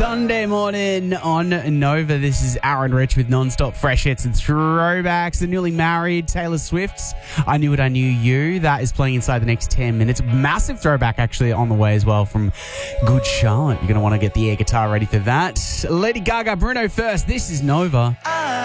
Sunday morning on Nova. This is Aaron Rich with non-stop fresh hits and throwbacks. The newly married Taylor Swift's I Knew It, I Knew You. That is playing inside the next 10 minutes. Massive throwback actually on the way as well from Good Charlotte. You're going to want to get the air guitar ready for that. Lady Gaga, Bruno first. This is Nova.